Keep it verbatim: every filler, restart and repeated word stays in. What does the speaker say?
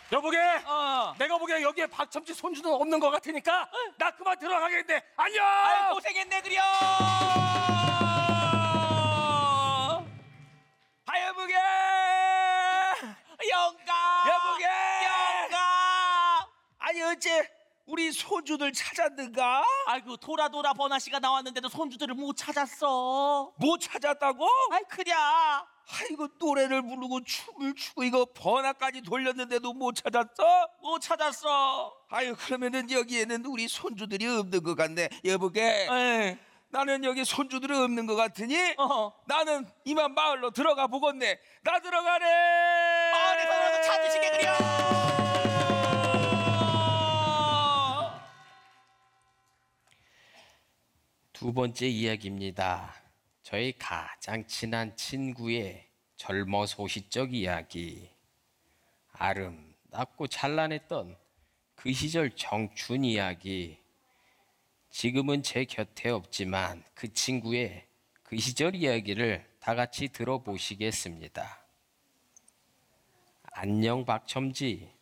여보게, 어. 내가 보기엔 여기에 박첨지 손주는 없는 것 같으니까 나 그만 들어가겠는데 안녕. 아이 고생했네 그려. 하여보게 영감. 여보게! 영감. 아니 어째 우리 손주들 찾았는가? 아이고 돌아 돌아 버나 씨가 나왔는데도 손주들을 못 찾았어. 못 찾았다고? 아이 그랴. 아이고 노래를 부르고 춤을 추고 이거 번화까지 돌렸는데도 못 찾았어? 못 찾았어. 아유 그러면은 여기에는 우리 손주들이 없는 것 같네. 여보게 에. 나는 여기 손주들이 없는 것 같으니 어. 나는 이만 마을로 들어가 보겠네. 나 들어가네. 마을에서라도 찾으시게 그려. 두 번째 이야기입니다. 저희 가장 친한 친구의 젊어 소시적 이야기. 아름답고 찬란했던 그 시절 청춘 이야기. 지금은 제 곁에 없지만 그 친구의 그 시절 이야기를 다 같이 들어보시겠습니다. 안녕 박첨지.